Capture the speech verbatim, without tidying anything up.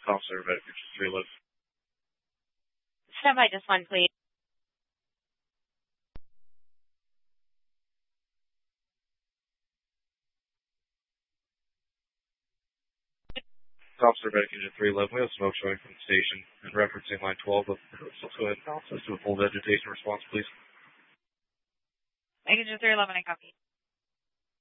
Officer Medic three eleven. Stand by just one, please. Officer Medic three eleven, we have smoke showing from the station and referencing line twelve of the go ahead and analysis to a full vegetation response, please. Medic three eleven, I copy.